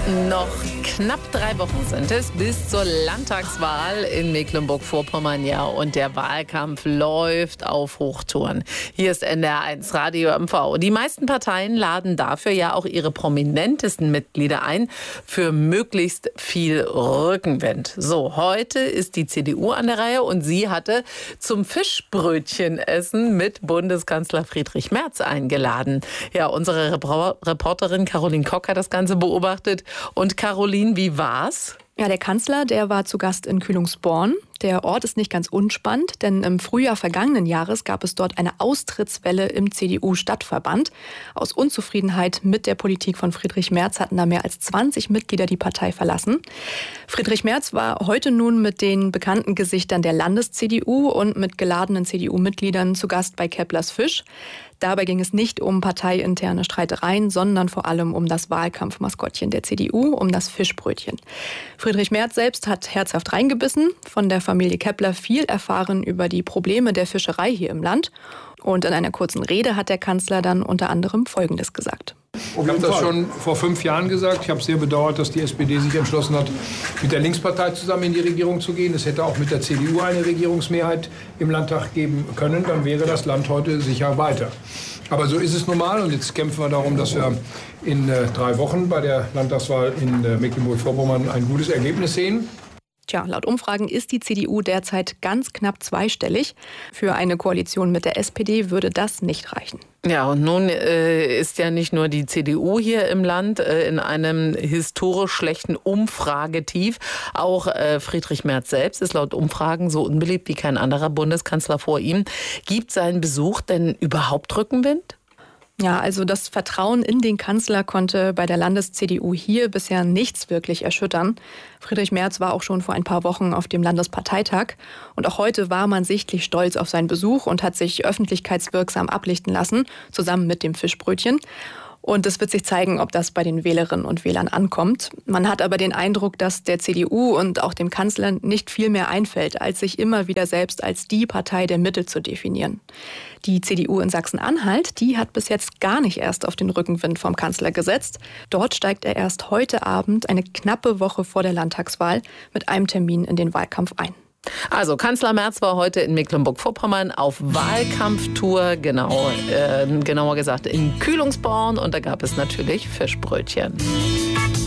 Noch knapp 3 Wochen sind es bis zur Landtagswahl in Mecklenburg-Vorpommern. Ja, und der Wahlkampf läuft auf Hochtouren. Hier ist NDR1 Radio MV. Die meisten Parteien laden dafür ja auch ihre prominentesten Mitglieder ein für möglichst viel Rückenwind. So, heute ist die CDU an der Reihe und sie hatte zum Fischbrötchenessen mit Bundeskanzler Friedrich Merz eingeladen. Ja, unsere Reporterin Caroline Kock hat das Ganze beobachtet. Und Caroline, wie war's? Ja, der Kanzler, der war zu Gast in Kühlungsborn. Der Ort ist nicht ganz unspannend, denn im Frühjahr vergangenen Jahres gab es dort eine Austrittswelle im CDU-Stadtverband. Aus Unzufriedenheit mit der Politik von Friedrich Merz hatten da mehr als 20 Mitglieder die Partei verlassen. Friedrich Merz war heute nun mit den bekannten Gesichtern der Landes-CDU und mit geladenen CDU-Mitgliedern zu Gast bei Keplers Fisch. Dabei ging es nicht um parteiinterne Streitereien, sondern vor allem um das Wahlkampfmaskottchen der CDU, um das Fischbrötchen. Friedrich Merz selbst hat herzhaft reingebissen, von der Familie Kepler viel erfahren über die Probleme der Fischerei hier im Land. Und in einer kurzen Rede hat der Kanzler dann unter anderem Folgendes gesagt. Ich habe das schon vor 5 Jahren gesagt. Ich habe sehr bedauert, dass die SPD sich entschlossen hat, mit der Linkspartei zusammen in die Regierung zu gehen. Es hätte auch mit der CDU eine Regierungsmehrheit im Landtag geben können. Dann wäre das Land heute sicher weiter. Aber so ist es nun mal. Und jetzt kämpfen wir darum, dass wir in 3 Wochen bei der Landtagswahl in Mecklenburg-Vorpommern ein gutes Ergebnis sehen. Tja, laut Umfragen ist die CDU derzeit ganz knapp zweistellig. Für eine Koalition mit der SPD würde das nicht reichen. Ja, und nun ist ja nicht nur die CDU hier im Land in einem historisch schlechten Umfragetief. Auch Friedrich Merz selbst ist laut Umfragen so unbeliebt wie kein anderer Bundeskanzler vor ihm. Gibt sein Besuch denn überhaupt Rückenwind? Ja, also das Vertrauen in den Kanzler konnte bei der Landes-CDU hier bisher nichts wirklich erschüttern. Friedrich Merz war auch schon vor ein paar Wochen auf dem Landesparteitag. Und auch heute war man sichtlich stolz auf seinen Besuch und hat sich öffentlichkeitswirksam ablichten lassen, zusammen mit dem Fischbrötchen. Und es wird sich zeigen, ob das bei den Wählerinnen und Wählern ankommt. Man hat aber den Eindruck, dass der CDU und auch dem Kanzler nicht viel mehr einfällt, als sich immer wieder selbst als die Partei der Mitte zu definieren. Die CDU in Sachsen-Anhalt, die hat bis jetzt gar nicht erst auf den Rückenwind vom Kanzler gesetzt. Dort steigt er erst heute Abend, eine knappe Woche vor der Landtagswahl, mit einem Termin in den Wahlkampf ein. Also Kanzler Merz war heute in Mecklenburg-Vorpommern auf Wahlkampftour, genauer gesagt in Kühlungsborn, und da gab es natürlich Fischbrötchen.